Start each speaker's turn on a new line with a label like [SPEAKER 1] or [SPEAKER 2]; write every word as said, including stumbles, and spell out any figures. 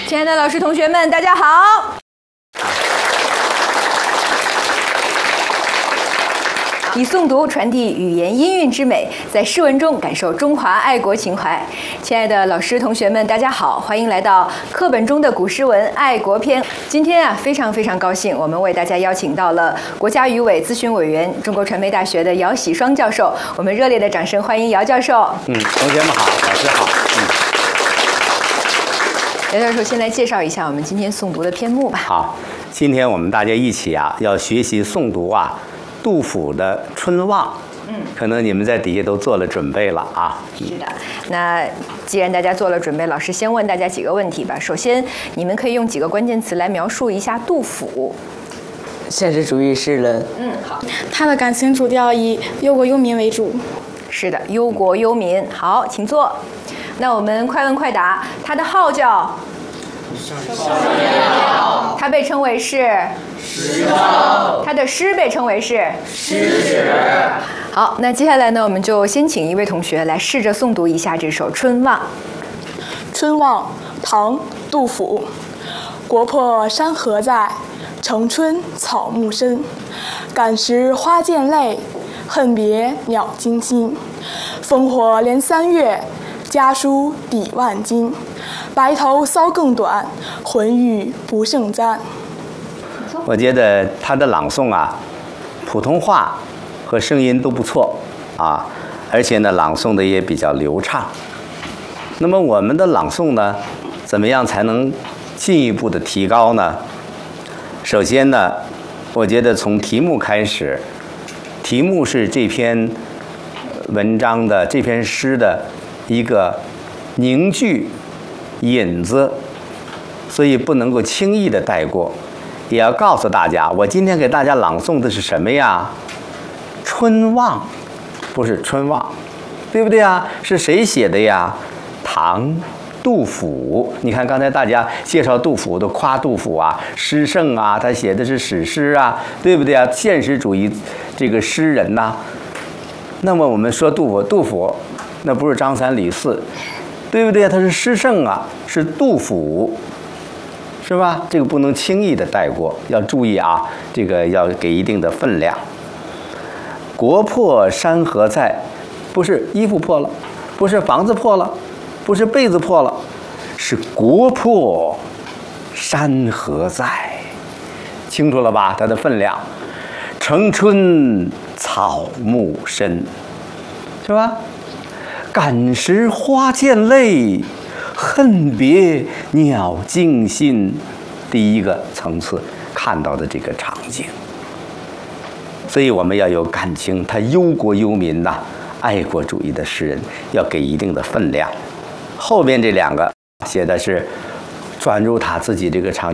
[SPEAKER 1] 亲爱的老师、同学们，大家好。以诵读传递语言音韵之美，在诗文中感受中华爱国情怀。亲爱的老师、同学们，大家好，欢迎来到课本中的古诗文爱国篇。今天啊，非常非常高兴，我们为大家邀请到了国家语委咨询委员、中国传媒大学的姚喜双教授。我们热烈的掌声欢迎姚教授。
[SPEAKER 2] 嗯，同学们好，老师好。
[SPEAKER 1] 嗯，姚教授先来介绍一下我们今天诵读的篇目吧。
[SPEAKER 2] 好，今天我们大家一起啊，要学习诵读啊。杜甫的《春望》，嗯，可能你们在底下都做了准备了啊。
[SPEAKER 1] 是的，那既然大家做了准备，老师先问大家几个问题吧。首先，你们可以用几个关键词来描述一下杜甫。
[SPEAKER 3] 现实主义诗人。
[SPEAKER 1] 嗯，好。
[SPEAKER 4] 他的感情主调以忧国忧民为主。
[SPEAKER 1] 是的，忧国忧民。好，请坐。那我们快问快答。他的号叫？少年郎。他被称为是？诗圣。他的诗被称为是诗史。好，那接下来呢，我们就先请一位同学来试着诵读一下这首《春望》。
[SPEAKER 4] 春望，唐·杜甫。国破山河在，城春草木深。感时花溅泪，恨别鸟惊心。烽火连三月，家书抵万金。白头搔更短，浑欲不胜簪。
[SPEAKER 2] 我觉得他的朗诵啊，普通话和声音都不错啊，而且呢，朗诵的也比较流畅。那么我们的朗诵呢，怎么样才能进一步的提高呢？首先呢，我觉得从题目开始，题目是这篇文章的这篇诗的一个凝聚引子，所以不能够轻易的带过。也要告诉大家，我今天给大家朗诵的是什么呀？春望，不是春望，对不对啊？是谁写的呀？唐杜甫。你看刚才大家介绍杜甫都夸杜甫啊，诗圣啊，他写的是史诗啊，对不对啊？现实主义这个诗人呐、啊。那么我们说杜甫，杜甫那不是张三李四，对不对？他是诗圣啊，是杜甫。是吧？这个不能轻易的带过，要注意啊，这个要给一定的分量。国破山河在，不是衣服破了，不是房子破了，不是被子破了，是国破山河在，清楚了吧？它的分量。城春草木深，是吧？感时花溅泪，恨别鸟惊心，第一个层次看到的这个场景，所以我们要有感情，他忧国忧民呐、啊，爱国主义的诗人要给一定的分量。后边这两个写的是转入他自己这个场景。